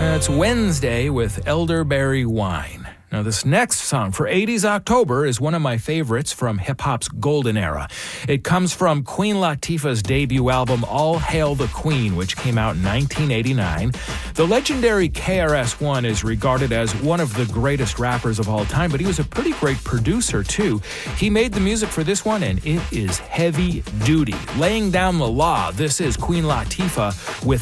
It's Wednesday with Elderberry Wine. Now, this next song for 80s October is one of my favorites from hip-hop's golden era. It comes from Queen Latifah's debut album, All Hail the Queen, which came out in 1989. The legendary KRS-One is regarded as one of the greatest rappers of all time, but he was a pretty great producer, too. He made the music for this one, and it is heavy duty. Laying down the law, this is Queen Latifah with